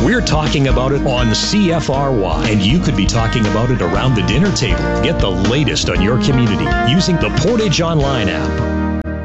We're talking about it on CFRY, and you could be talking about it around the dinner table. Get the latest on your community using the Portage Online app.